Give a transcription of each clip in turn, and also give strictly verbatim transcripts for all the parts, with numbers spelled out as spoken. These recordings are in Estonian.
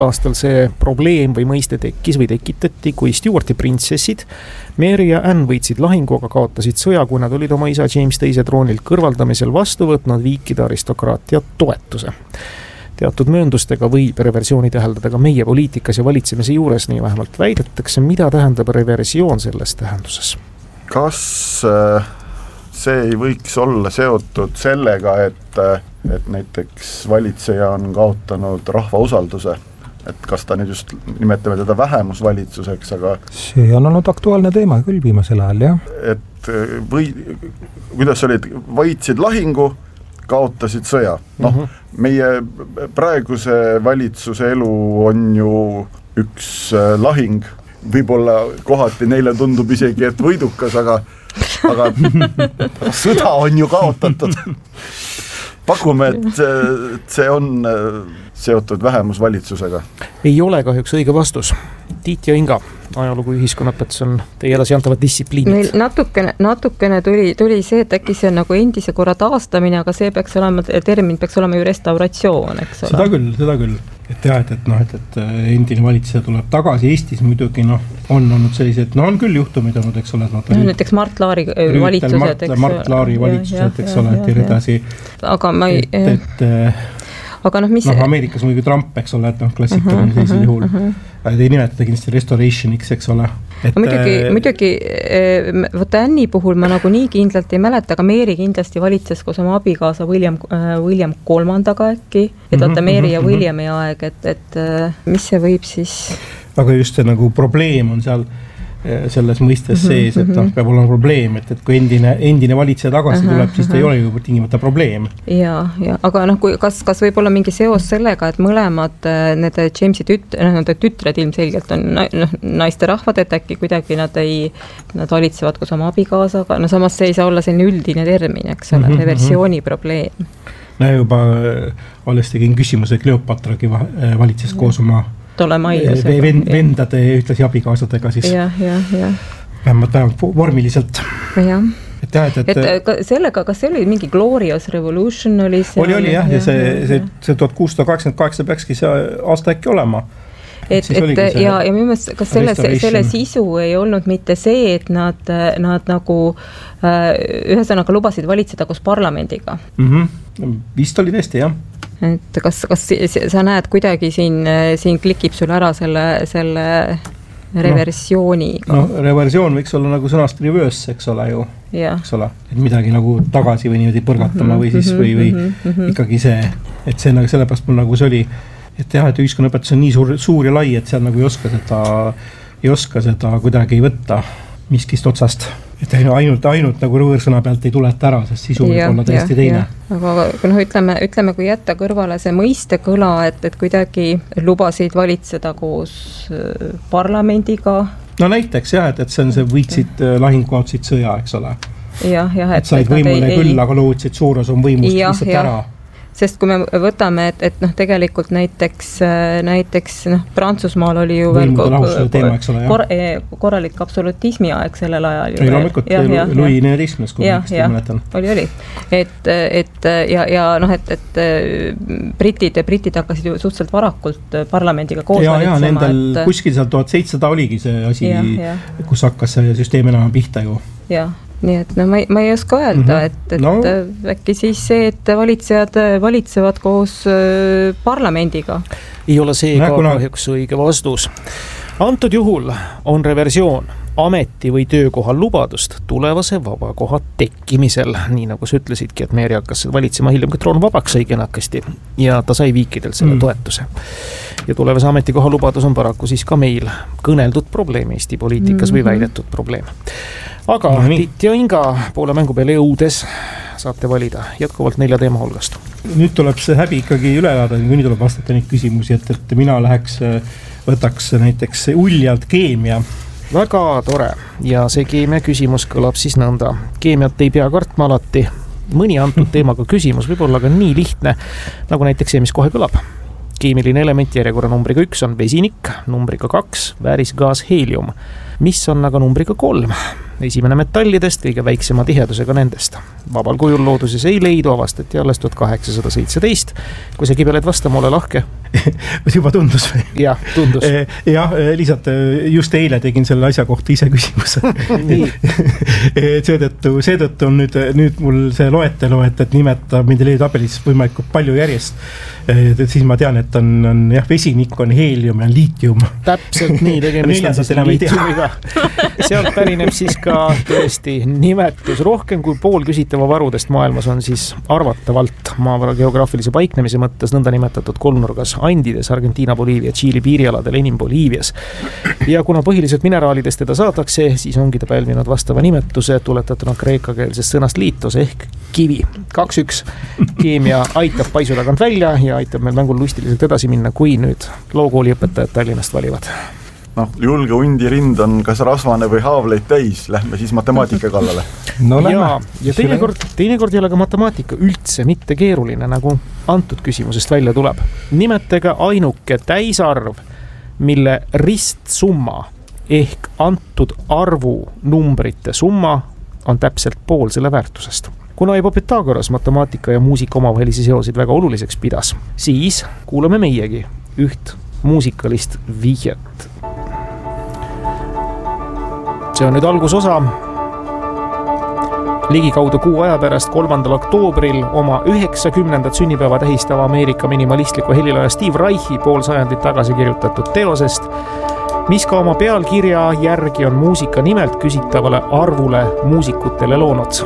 aastal see probleem või mõiste tekkis või tekitati, kui Stuarti printsessid Mary ja Anne võitsid lahingu, aga kaotasid sõja, kui nad olid oma isa James teise troonilt kõrvaldamisel vastu võtnud viikide aristokraatia toetuse. Teatud mööndustega võib reversiooni täheldada ka meie poliitikas ja valitsemise juures, nii vähemalt väidetakse, mida tähendab reversioon selles tähenduses. Kas see ei võiks olla seotud sellega, et, et näiteks valitseja on kaotanud rahva usalduse? Et kas ta nüüd just nimetame teda vähemusvalitsuseks, aga see on olnud aktuaalne teema küll viimasel ajal, jah. Et või, kuidas olid, võitsid lahingu, kaotasid sõja. Noh, mm -hmm. meie praeguse valitsuse elu on ju üks lahing, võib-olla kohati neile tundub isegi, et võidukas, aga, aga sõda on ju kaotatud. Pakume, et see on seotud vähemusvalitsusega. Ei ole kahjuks õige vastus. Tiit ja Inga, ajalugu ühiskonnaõpetus on teie edasi antavad distsipliinid. Meil natukene, natukene tuli, tuli see, et äkki see on nagu endise korra taastamine, aga see peaks olema, termin peaks olema ju restauratsioon, eks ole. Seda küll, seda küll. Et jah, et, et, no, et, et endine valitseja tuleb tagasi Eestis muidugi, noh, on olnud sellised, no on küll juhtumid olnud, eks ole. No, no, näiteks Mart Laari valitsused, Mart, eks, Mart Laari valitsused, eks ole, et ja edasi. Aga ma ei... Et, et, aga noh, mis... noh, Ameerikas muidugi Trump, eks ole, et noh, klassikaline uh-huh, sellisel juhul. Uh-huh. Te ei nimetada kindlasti restorationiks, eks ole. Et, no, muidugi, äh, muidugi võtta Anni puhul ma nagu nii kindlalt ei mäleta, aga Mary kindlasti valitses koos oma abigaasa William, äh, William kolmandaga äkki, et uh-huh, vaata Mary uh-huh, ja Williami uh-huh. aeg, et, et äh, mis see võib siis... Aga just see nagu probleem on seal selles mõistes mm-hmm, sees, et mm-hmm. peab olema probleem, et, et kui endine, endine valitseja tagasi uh-huh, tuleb, siis ta uh-huh. ei ole ju tingimata probleem. Ja, ja, aga noh, kui, kas, kas võib olla mingi seos sellega, et mõlemad need Jamesi tüt, no, tütred ilmselgelt on noh, naiste rahvad, et äkki kuidagi nad ei, nad valitsevad koos oma abikaasaga, no samas see ei saa olla selline üldine termin, eks ole, mm-hmm, reversiooni probleem. No juba alles tegin küsimuse, et Kleopatragi valitses koos oma Vend, vendade ühtlasi abikaasadega siis. Jah, jah, jah. Vähemalt, vähemalt vormiliselt. Jah. Et, jah, et, et, et ka sellega, kas see oli mingi Glorious Revolution oli see? Oli, oli jah, ja see, see, see tuhat kuussada kaheksakümmend kaheksa peakski see aasta äkki olema. Et, et, ja, ja minu meelest, kas selle, selle sisu ei olnud mitte see, et nad, nad nagu äh, ühesõnaga lubasid valitseda koos parlamendiga? Mm-hmm. Vist oli tõesti, jah. Et kas, kas sa näed kuidagi siin, siin klikib sul ära selle, selle reversiooniga? No, no, reversioon võiks olla nagu sõnast reverse, eks ole ju. Ja. Eks ole, et midagi nagu tagasi või niimoodi põrgatama mm-hmm, või siis või, või mm-hmm. ikkagi see, et see nagu sellepärast mul nagu see oli, et jah, et ühiskonnaõpetus on nii suur, suur ja lai, et seal nagu ei oska seda, ei oska seda kuidagi võtta miskist otsast. Et ainult, ainult nagu võõrsõna pealt ei tuleta ära, sest sisu võib olla täiesti teine. Aga no, ütleme, ütleme, kui jätta kõrvale see mõiste kõla, et, et kuidagi lubasid valitseda koos parlamendiga. No näiteks jah, et, et see on see võitsid lahingukaotsid sõja, eks ole. Jah, jah, et, et said võimule ei, küll, ei... aga lootsid suur osa võimust ja, lihtsalt ja. Ära. Sest kui me võtame, et, et noh, tegelikult näiteks, näiteks noh, Prantsusmaal oli ju veel ko- teema, ole, kor- korralik absolutismi aeg sellel ajal. Ei loomulikult, Louis neljateistkümnes, kui ma mäletan. Oli, oli. Et, et, ja, ja noh, et, et britid, britid hakkasid ju suhteliselt varakult parlamendiga koos ja, valitsema. Ja, nendel et... kuskil seal tuhat seitsesada oligi see asi, ja, ja. Kus hakkas see süsteem enam pihta ju. Jah. Nii et no, ma, ei, ma ei oska öelda, mm-hmm. et, et no. äkki siis see, et valitsejad valitsevad koos parlamendiga. Ei ole see ka kahjuks õige vastus. Antud juhul on reversioon ameti või töökohal lubadust tulevase vabakoha tekkimisel. Nii nagu sa ütlesidki, et Mary hakkas valitsema hiljem, kui troon vabaks sai kenakasti ja ta sai viikidelt selle mm. toetuse. Ja tulevase ametikoha lubadus on paraku siis ka meil kõneldud probleem Eesti poliitikas mm-hmm. või väidetud probleem. Aga no, Tiit ja Inga poole mängu peale jõudes saate valida jätkuvalt nelja teema hulgast. Nüüd tuleb see häbi ikkagi üle elada, kui nüüd tuleb vastata neid küsimusi, et, et mina läheks, võtaks näiteks uljalt keemia. Väga tore ja see keemia küsimus kõlab siis nõnda. Keemiat ei pea kartma alati. Mõni antud teemaga küsimus võib olla ka nii lihtne, nagu näiteks see, mis kohe kõlab. Keemiline element järjekorra numbriga üks on vesinik, numbriga kaks väärisgaas helium, mis on aga numbriga kolm. esimene metallidest, kõige väiksema tihedusega nendest. Vabal kujul looduses ei leidu, avastati alles tuhat kaheksasada seitseteist. Kui sa kibeled vastama, ole lahke. Juba tundus või? Jah, tundus. Jah, lihtsalt just eile tegin selle asja kohta ise küsimuse. seetõttu, seetõttu on nüüd, nüüd mul see loetelu, et, et nimeta Mendelejevi tabelis võimalikult palju järjest. Et siis ma tean, et on, on jah, vesinik, on heelium ja liitium. Täpselt nii, tegemist on siis liitiumiga. Sealt pärineb siis ka tõesti nimetus. Rohkem kui pool küsitava varudest maailmas on siis arvatavalt maavara geograafilise paiknemise mõttes nõnda nimetatud kolmnurgas Andides, Argentiina, Boliivia, Tšiili piirialadel, enim Boliivias. Ja kuna põhiliselt mineraalidest teda saadakse, siis ongi ta pälvinud vastava nimetuse tuletatuna kreekakeelsest sõnast liitos ehk kivi. Kaks üks keemia aitab paisu tagant välja ja aitab meil mängul lustiliselt edasi minna, kui nüüd lookooli õpetajad Tallinnast valivad. Noh, julge hundi rind on kas rasvane või haavleid täis, lähme siis matemaatika kallale. No, ja ja teinekord, teinekord ei ole ka matemaatika üldse mitte keeruline, nagu antud küsimusest välja tuleb. Nimetega ainuke täisarv, mille ristsumma ehk antud arvu numbrite summa on täpselt pool selle väärtusest. Kuna juba Pythagoras matemaatika ja muusika omavahelisi seosid väga oluliseks pidas, siis kuulame meiegi üht muusikalist vihjet. See on nüüd algusosa. Ligikaudu kuu aja pärast kolmandal oktoobril oma üheksakümnendat sünnipäeva tähistava Ameerika minimalistliku heliloja Steve Reichi pool sajandit tagasi kirjutatud teosest, mis ka oma pealkirja järgi on muusika nimelt küsitavale arvule muusikutele loonud.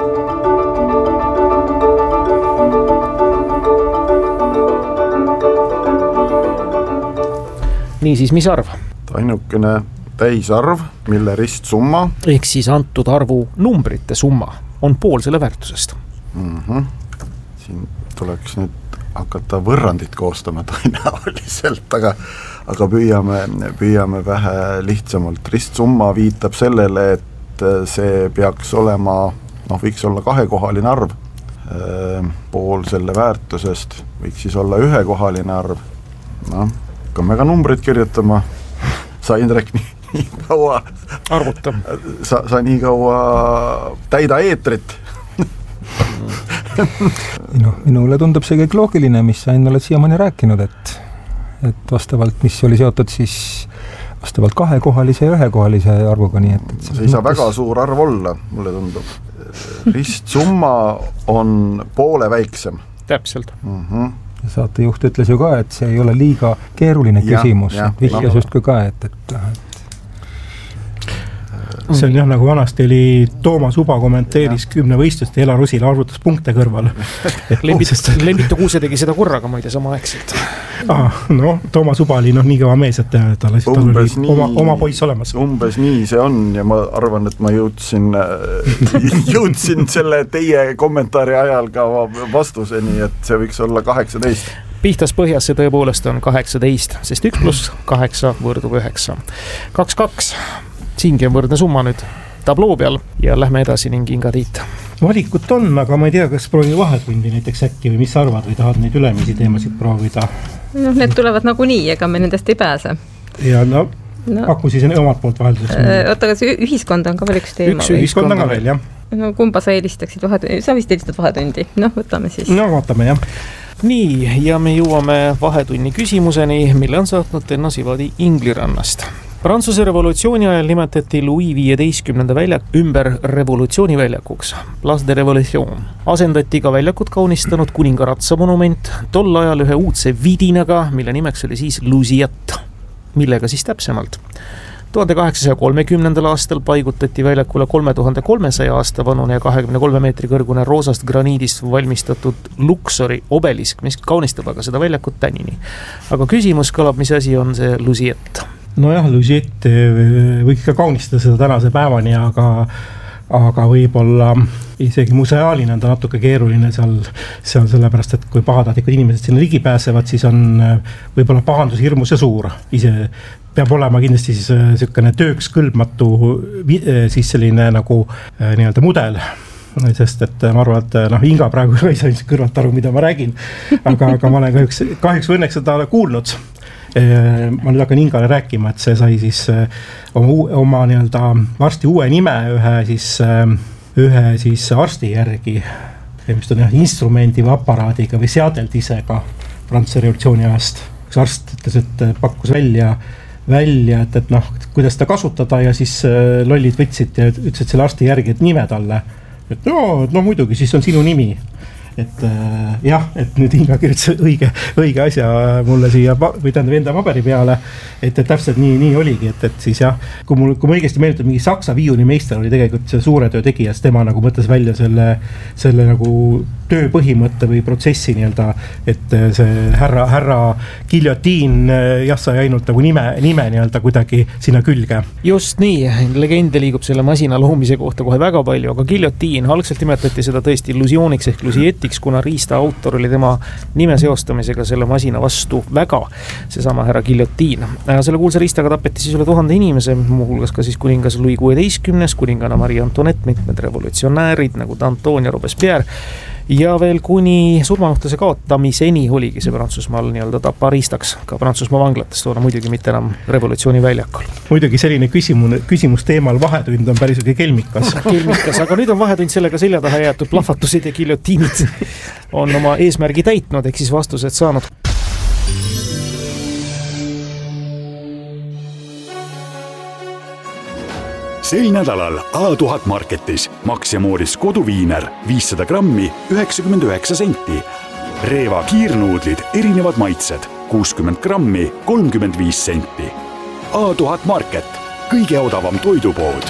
Niisiis, mis arv? Ainukene täisarv, mille ristsumma ehk siis antud arvu numbrite summa on pool selle väärtusest. Mm-hmm. Siin tuleks nüüd hakata võrrandit koostama tõenäoliselt, aga, aga püüame, püüame vähe lihtsamalt. Ristsumma viitab sellele, et see peaks olema, noh, võiks olla kahekohaline arv. Pool selle väärtusest võiks siis olla ühekohaline arv. No, hakkame ka numbrid kirjutama. Sa, Indrek, nii, nii kaua arvuta. Sa, sa nii kaua täida eetrit. no, minule tundub see kõik loogiline, mis sa enne oled siiamaani rääkinud, et, et vastavalt, mis oli seotud siis vastavalt kahekohalise ja ühekohalise arvuga. Nii et, et see ei saa mõttes... väga suur arv olla, mulle tundub. Ristsumma on poole väiksem. Täpselt. Mhm. Saatejuht ütles ju ka, et see ei ole liiga keeruline ja, küsimus, ja, et vihjas no. just kui ka, et, et, et see on jah, nagu vanasti oli Toomas Uba kommenteeris kümne võistlust ja Ela Rusila arvutas punkte kõrval. Lembitu Kuuse tegi seda korraga, ma ei tea, sama aegselt. Ah, no, Toomas Uba oli noh, nii kõva mees, et ta, tal oli nii, oma, oma poiss olemas. Umbes nii see on ja ma arvan, et ma jõudsin, jõudsin selle teie kommentaari ajal ka vastuseni, et see võiks olla kaheksateist. Pihtas põhjas see tõepoolest on kaheksateist, sest üks pluss kaheksa võrdub üheksa. Kaks kaks. Siingi on võrdne summa nüüd tabloo peal ja lähme edasi ning Inga Tiit. Valikut on, aga ma ei tea, kas proovi vahetundi näiteks äkki või mis arvad või tahad neid ülemisi teemasid proovida? No, need tulevad nagu nii, ega me nendest ei pääse. Ja no, no. Paku siis omalt poolt vahelduseks. Oota, kas ühiskond on ka veel üks teema? Üks ühiskond on ka veel, jah. No, kumba sa eelistaksid vahetundi? Sa vist eelistad vahetundi. No, võtame siis. No, vaatame, jah. Nii, ja me jõuame vahetunni küsimuseni, mille on saatnud Tenno Sivadi Inglirannast. Prantsuse revolutsiooni ajal nimetati Louis viieteistkümnenda väljak ümber revolutsiooniväljakuks, Place de Revolution. Asendati ka väljakut kaunistanud kuningaratsa monument, tol ajal ühe uudse vidinaga, mille nimeks oli siis Lusiat. Millega siis täpsemalt? tuhande kaheksasaja kolmekümnendal aastal paigutati väljakule kolme tuhande kolmesaja aasta vanune ja kahekümne kolme meetri kõrgune roosast graniidist valmistatud Luxori obelisk, mis kaunistab aga seda väljakut tänini. Aga küsimus kõlab, mis asi on see Lusiat? No jah, Lusiet võiks ka kaunistada seda tänase päevani, aga, aga võib-olla isegi museaalina on ta natuke keeruline seal, seal sellepärast, et kui pahatahtlikud inimesed sinna ligi pääsevad, siis on võib-olla pahandus hirmus ja suur. Ise peab olema kindlasti siis selline tööks kõlbmatu siis selline nagu nii-öelda mudel, sest et ma arvan, et noh, Inga praegu ei saa kõrvalt aru, mida ma räägin, aga, aga ma olen kahjuks, kahjuks või õnneks seda kuulnud. ma nüüd hakkan Ingale rääkima, et see sai siis oma, oma nii-öelda arsti uue nime ühe siis, ühe siis arsti järgi, mis on jah, instrumendi või aparaadiga või seadeldisega Prantsuse revolutsiooni ajast. Üks arst ütles, et pakkus välja, välja et, et noh, kuidas ta kasutada ja siis lollid võtsid ja ütlesid selle arsti järgi, et nime talle. Et no, no muidugi, siis on sinu nimi. Et äh, jah, et nüüd Inga kirjutas õige, õige asja mulle siia või tähendab enda paberi peale, et, et täpselt nii, nii oligi, et, et siis jah, kui mul, kui ma õigesti meenutan, mingi Saksa viiulimeister oli tegelikult see suure töö tegijas, tema nagu mõtles välja selle, selle nagu töö põhimõtte või protsessi nii-öelda, et see härra, härra Giljotiin jah, sai ainult nagu nime, nime nii-öelda kuidagi sinna külge. Just nii, legende liigub selle masina loomise kohta kohe väga palju, aga Giljotiin, algselt nimetati seda tõesti illusiooniks ehk lusietiks, kuna riista autor oli tema nime seostamisega selle masina vastu väga, seesama härra Giljotiin. Selle kuulsa riistaga tapeti siis üle tuhande inimese, muuhulgas ka siis kuningas Louis kuueteistkümnes, kuningana Marie Antoinette, mitmed revolutsionäärid nagu Danton ja Robespierre ja veel kuni surmanuhtluse kaotamiseni oligi see Prantsusmaal nii-öelda tapariistaks ka Prantsusmaa vanglates, toona muidugi mitte enam revolutsiooni väljakul. Muidugi selline küsimus, küsimus teemal vahetund on päris kelmikas. kelmikas, aga nüüd on vahetund sellega selja taha jäetud plahvatused ja giljotiinid on oma eesmärgi täitnud, ehk siis vastused saanud. Sel nädalal A tuhat Marketis Max ja Mooris koduviiner viissada grammi üheksakümmend üheksa senti. Reeva kiirnuudlid erinevad maitsed kuuskümmend grammi kolmkümmend viis senti. A tuhat Market, kõige odavam toidupood.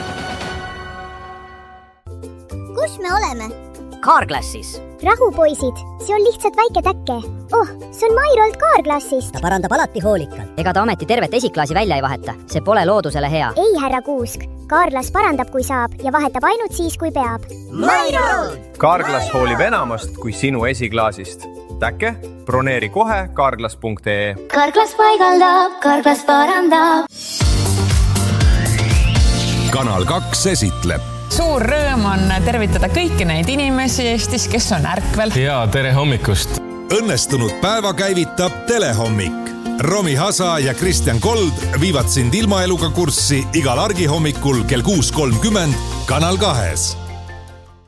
Kus me oleme? Carglassis. Rahu poisid, see on lihtsalt väike täkke. Oh, see on Mairolt Carglassist. Ta parandab alati hoolikalt. Ega ta ameti tervet esiklaasi välja ei vaheta. See pole loodusele hea. Ei, härra Kuusk. Carglass parandab, kui saab ja vahetab ainult siis, kui peab. Mairo! Carglass hoolib enamast kui sinu esiklaasist. Täkke, broneeri kohe carglass punkt ee. Carglass paigaldab, Carglass parandab. Kanal kaks esitleb. Suur rõõm on tervitada kõiki neid inimesi Eestis, kes on ärkvel. Ja tere hommikust. Õnnestunud päeva käivitab Telehommik. Romi Hasa ja Kristjan Kold viivad sind ilmaeluga kurssi igal argihommikul kell kuus kolmkümmend Kanal kahes.